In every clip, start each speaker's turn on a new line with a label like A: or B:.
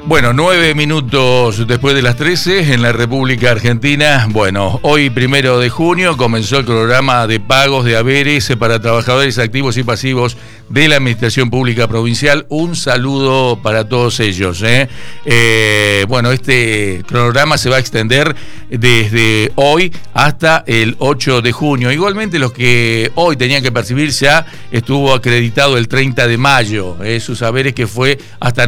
A: Bueno, 9 minutos después de las 13 en la República Argentina. Bueno, hoy 1 de junio comenzó el programa de pagos de haberes para trabajadores activos y pasivos de la Administración Pública Provincial. Un saludo para todos ellos. Bueno, este programa se va a extender desde hoy hasta el 8 de junio. Igualmente los que hoy tenían que percibir ya estuvo acreditado el 30 de mayo. Sus haberes que fue hasta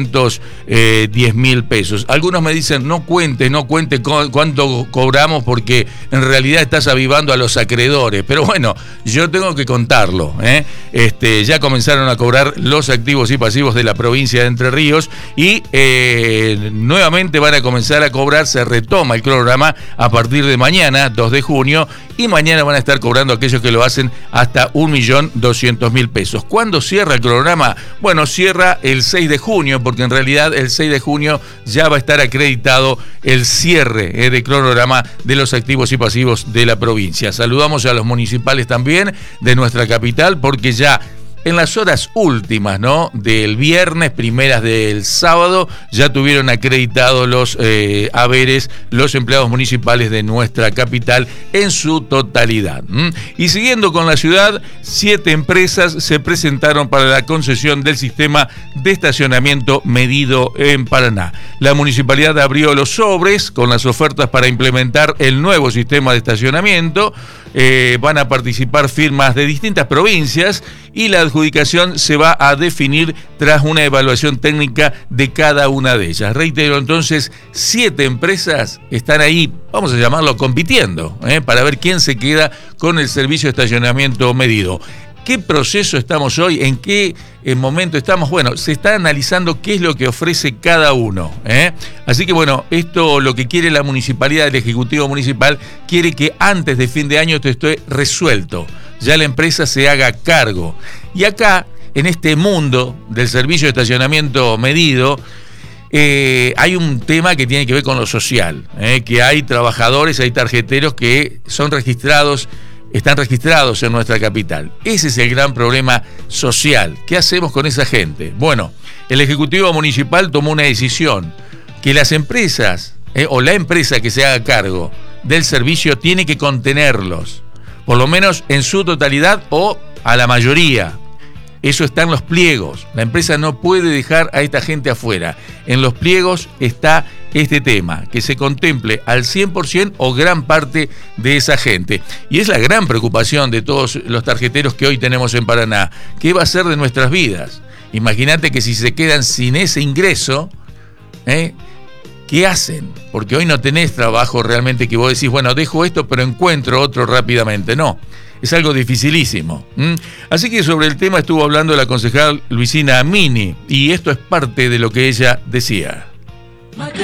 A: 910.000 pesos. Algunos me dicen, no cuente cuánto cobramos porque en realidad estás avivando a los acreedores. Pero bueno, yo tengo que contarlo. Ya comenzaron a cobrar los activos y pasivos de la provincia de Entre Ríos y nuevamente van a comenzar a cobrar, se retoma el programa a partir de mañana, 2 de junio, y mañana van a estar cobrando aquellos que lo hacen hasta 1.200.000 pesos. ¿Cuándo cierra el programa? Bueno, cierra el 6 de junio, porque en realidad el 6 de junio ya va a estar acreditado el cierre de cronograma de los activos y pasivos de la provincia. Saludamos a los municipales también de nuestra capital, porque ya en las horas últimas, ¿no?, del viernes, primeras del sábado, ya tuvieron acreditados los haberes los empleados municipales de nuestra capital en su totalidad. Y siguiendo con la ciudad, 7 empresas se presentaron para la concesión del sistema de estacionamiento medido en Paraná. La municipalidad abrió los sobres con las ofertas para implementar el nuevo sistema de estacionamiento. Van a participar firmas de distintas provincias y la adjudicación se va a definir tras una evaluación técnica de cada una de ellas. Reitero, entonces, 7 empresas están ahí, vamos a llamarlo, compitiendo, para ver quién se queda con el servicio de estacionamiento medido. ¿Qué proceso estamos hoy? ¿En qué momento estamos? Bueno, se está analizando qué es lo que ofrece cada uno. Así que bueno, esto lo que quiere la municipalidad, el Ejecutivo Municipal, quiere que antes de fin de año esto esté resuelto. Ya la empresa se haga cargo. Y acá, en este mundo del servicio de estacionamiento medido, hay un tema que tiene que ver con lo social, que hay trabajadores, hay tarjeteros que son registrados, están registrados en nuestra capital. Ese es el gran problema social. ¿Qué hacemos con esa gente? Bueno, el Ejecutivo Municipal tomó una decisión, que las empresas, o la empresa que se haga cargo del servicio, tiene que contenerlos, por lo menos en su totalidad o a la mayoría. Eso está en los pliegos. La empresa no puede dejar a esta gente afuera. En los pliegos está este tema, que se contemple al 100% o gran parte de esa gente. Y es la gran preocupación de todos los tarjeteros que hoy tenemos en Paraná. ¿Qué va a ser de nuestras vidas? Imagínate que si se quedan sin ese ingreso, ¿qué hacen? Porque hoy no tenés trabajo realmente que vos decís, bueno, dejo esto pero encuentro otro rápidamente. No. Es algo dificilísimo. Así que sobre el tema estuvo hablando la concejal Luisina Mini, y esto es parte de lo que ella decía.